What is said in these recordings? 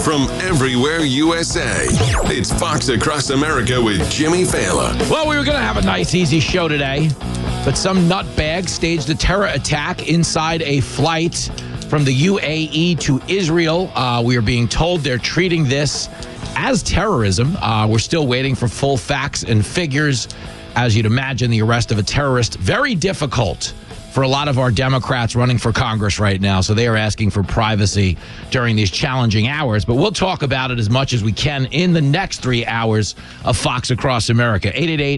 from everywhere USA. It's Fox Across America with Jimmy Fallon. Well, we were going to have a nice, easy show today, but some nutbag staged a terror attack inside a flight from the UAE to Israel. We are being told they're treating this as terrorism. We're still waiting for full facts and figures. As you'd imagine, the arrest of a terrorist, very difficult for a lot of our Democrats running for Congress right now. So they are asking for privacy during these challenging hours. But we'll talk about it as much as we can in the next 3 hours of Fox Across America.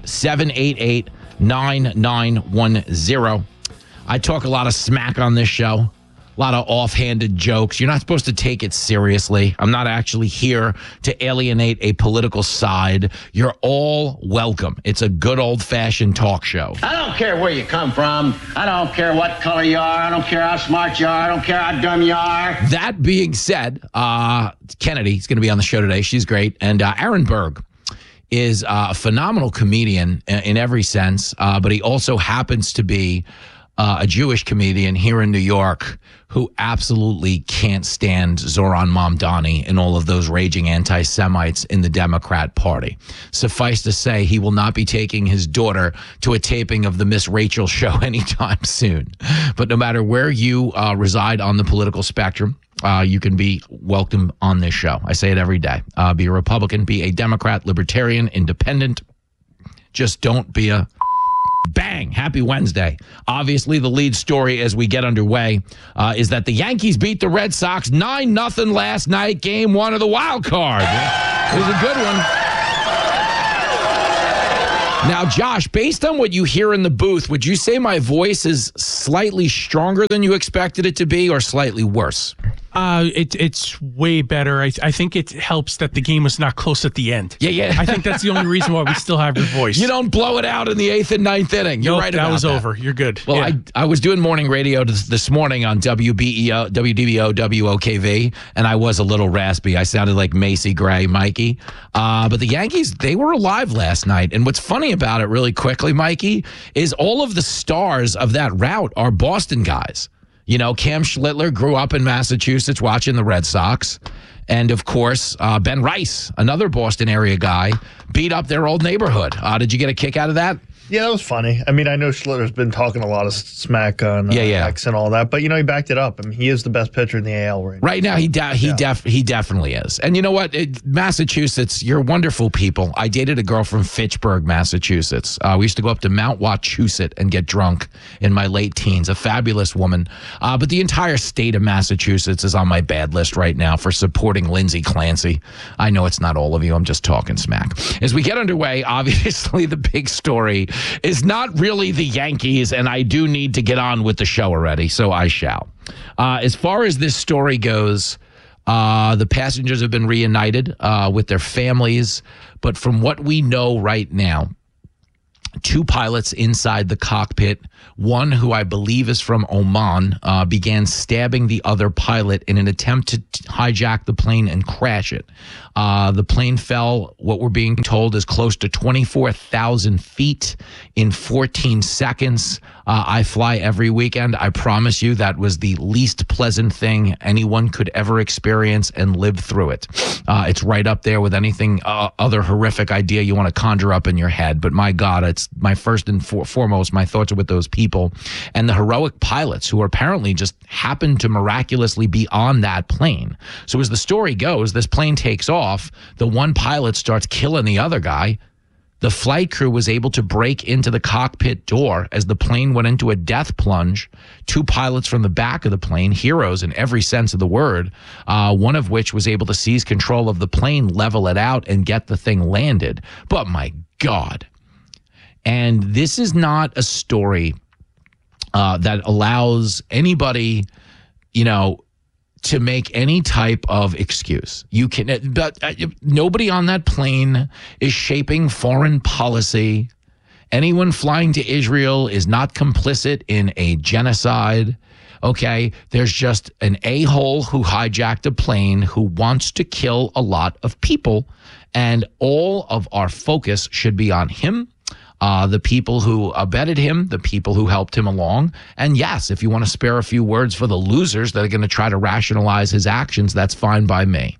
888-788-9910. I talk a lot of smack on this show. A lot of offhanded jokes. You're not supposed to take it seriously. I'm not actually here to alienate a political side. You're all welcome. It's a good old-fashioned talk show. I don't care where you come from. I don't care what color you are. I don't care how smart you are. I don't care how dumb you are. That being said, Kennedy is going to be on the show today. She's great. And Aaron Berg is a phenomenal comedian in every sense, but he also happens to be a Jewish comedian here in New York who absolutely can't stand Zoran Mamdani and all of those raging anti-Semites in the Democrat Party. Suffice to say, he will not be taking his daughter to a taping of the Miss Rachel show anytime soon. But no matter where you reside on the political spectrum, you can be welcome on this show. I say it every day. Be a Republican, be a Democrat, Libertarian, Independent. Just don't be a bang. Happy Wednesday. Obviously, the lead story as we get underway is that the Yankees beat the Red Sox 9-0 last night, game one of the wild card. It was a good one. Now, Josh, based on what you hear in the booth, would you say my voice is slightly stronger than you expected it to be or slightly worse? It's way better. I think it helps that the game was not close at the end. Yeah. I think that's the only reason why we still have your voice. You don't blow it out in the 8th and 9th inning. You're right about that. That was over. You're good. Well, yeah. I was doing morning radio this morning on WBEO, WDBO, WOKV, and I was a little raspy. I sounded like Macy Gray, Mikey. But the Yankees, they were alive last night. And what's funny about it really quickly, Mikey, is all of the stars of that route are Boston guys. You know, Cam Schlittler grew up in Massachusetts watching the Red Sox. And, of course, Ben Rice, another Boston area guy, beat up their old neighborhood. Did you get a kick out of that? Yeah, that was funny. I mean, I know Schlittler's been talking a lot of smack on X and all that, but, you know, he backed it up. I mean, he is the best pitcher in the AL right now. Right now, he definitely is. And you know what? Massachusetts, you're wonderful people. I dated a girl from Fitchburg, Massachusetts. We used to go up to Mount Wachusett and get drunk in my late teens. A fabulous woman. But the entire state of Massachusetts is on my bad list right now for supporting Lindsey Clancy. I know it's not all of you. I'm just talking smack. As we get underway, obviously the big story is not really the Yankees, and I do need to get on with the show already, so I shall. As far as this story goes, the passengers have been reunited with their families, but from what we know right now, 2 pilots inside the cockpit, one who I believe is from Oman, began stabbing the other pilot in an attempt to hijack the plane and crash it. The plane fell, what we're being told, is close to 24,000 feet in 14 seconds. I fly every weekend. I promise you that was the least pleasant thing anyone could ever experience and live through it. It's right up there with anything other horrific idea you want to conjure up in your head. But my God, it's my first and foremost, my thoughts are with those people and the heroic pilots who apparently just happened to miraculously be on that plane. So as the story goes, this plane takes off. The one pilot starts killing the other guy. The flight crew was able to break into the cockpit door as the plane went into a death plunge. 2 pilots from the back of the plane, heroes in every sense of the word, one of which was able to seize control of the plane, level it out, and get the thing landed. But my God. And this is not a story that allows anybody, you know, to make any type of excuse. You can, but nobody on that plane is shaping foreign policy. Anyone flying to Israel is not complicit in a genocide. Okay, there's just an a-hole who hijacked a plane who wants to kill a lot of people, and all of our focus should be on him. The people who abetted him, the people who helped him along. And yes, if you want to spare a few words for the losers that are going to try to rationalize his actions, that's fine by me.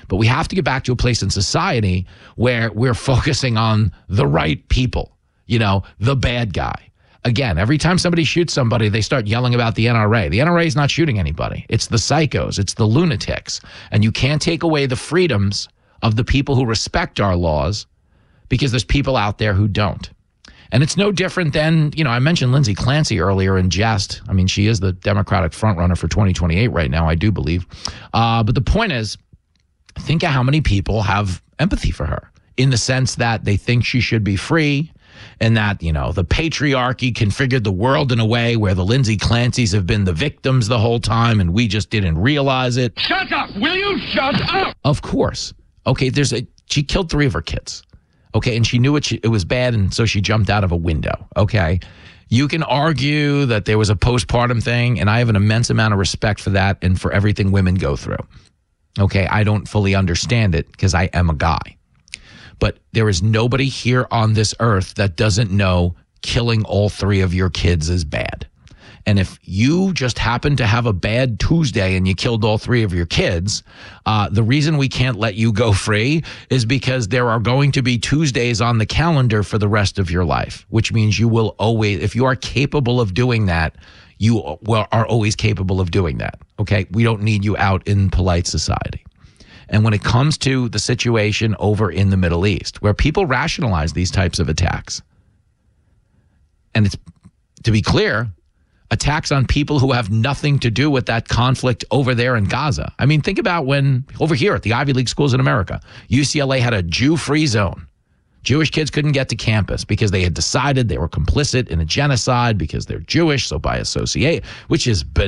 But we have to get back to a place in society where we're focusing on the right people, the bad guy. Again, every time somebody shoots somebody, they start yelling about the NRA. The NRA is not shooting anybody. It's the psychos. It's the lunatics. And you can't take away the freedoms of the people who respect our laws because there's people out there who don't. And it's no different than, I mentioned Lindsey Clancy earlier in jest. I mean, she is the Democratic frontrunner for 2028 right now, I do believe. But the point is, think of how many people have empathy for her in the sense that they think she should be free. And that, the patriarchy configured the world in a way where the Lindsey Clancys have been the victims the whole time and we just didn't realize it. Shut up! Will you shut up? Of course. Okay, she killed 3 of her kids. Okay, and she knew it was bad, and so she jumped out of a window. Okay, you can argue that there was a postpartum thing, and I have an immense amount of respect for that and for everything women go through. Okay, I don't fully understand it because I am a guy. But there is nobody here on this earth that doesn't know killing all 3 of your kids is bad. And if you just happen to have a bad Tuesday and you killed all 3 of your kids, the reason we can't let you go free is because there are going to be Tuesdays on the calendar for the rest of your life, which means you will always, if you are capable of doing that, you are always capable of doing that. Okay? We don't need you out in polite society. And when it comes to the situation over in the Middle East, where people rationalize these types of attacks, and it's, to be clear, attacks on people who have nothing to do with that conflict over there in Gaza. I mean, think about when, over here at the Ivy League schools in America, UCLA had a Jew-free zone. Jewish kids couldn't get to campus because they had decided they were complicit in a genocide because they're Jewish, so by association, which is